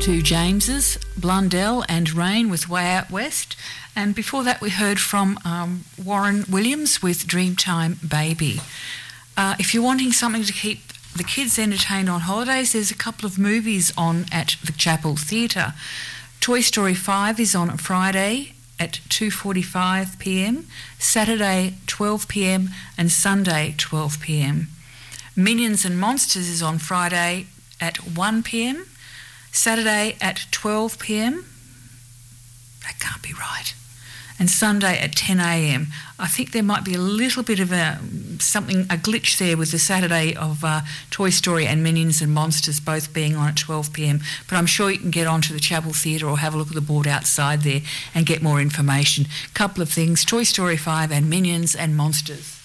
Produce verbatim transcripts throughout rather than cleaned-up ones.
to James's, Blundell and Rain with Way Out West. And before that we heard from um, Warren Williams with Dreamtime Baby. Uh, if you're wanting something to keep the kids entertained on holidays, there's a couple of movies on at the Chapel Theatre. Toy Story five is on Friday at two forty-five p m, Saturday twelve p m and Sunday twelve p m. Minions and Monsters is on Friday at one p m, Saturday at twelve p m. That can't be right. And Sunday at ten a m. I think there might be a little bit of a something, a glitch there with the Saturday of uh, Toy Story and Minions and Monsters both being on at twelve p m. But I'm sure you can get onto the Chapel Theatre or have a look at the board outside there and get more information. Couple of things, Toy Story five and Minions and Monsters.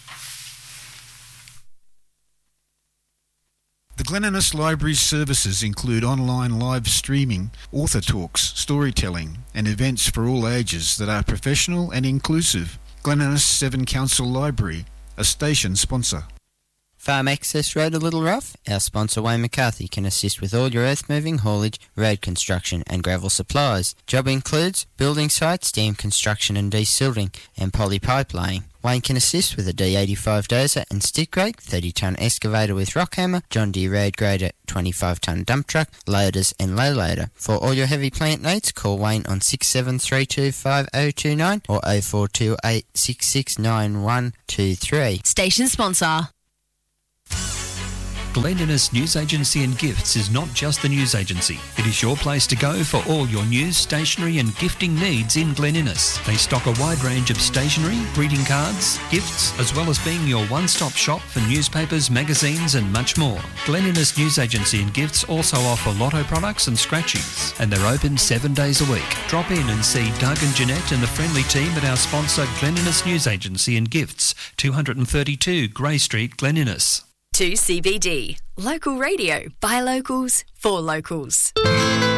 The Glen Innes Library's services include online live streaming, author talks, storytelling and events for all ages that are professional and inclusive. Glen Innes Seven Council Library, a station sponsor. Farm Access Road a little rough? Our sponsor Wayne McCarthy can assist with all your earth-moving, haulage, road construction and gravel supplies. Job includes building sites, dam construction and desilting and poly pipe laying. Wayne can assist with a D eighty-five dozer and stick rake, thirty tonne excavator with rock hammer, John Deere road grader, twenty-five tonne dump truck, loaders and low loader. For all your heavy plant needs, call Wayne on six seven three two five oh two nine or oh four two eight six six nine one two three. Station sponsor. Glen Innes News Agency and Gifts is not just the news agency. It is your place to go for all your news, stationery and gifting needs in Glen Innes. They stock a wide range of stationery, greeting cards, gifts, as well as being your one-stop shop for newspapers, magazines and much more. Glen Innes News Agency and Gifts also offer lotto products and scratchings, and they're open seven days a week. Drop in and see Doug and Jeanette and the friendly team at our sponsor Glen Innes News Agency and Gifts, two thirty-two Grey Street, Glen Innes. two C B D. Local radio by locals for locals.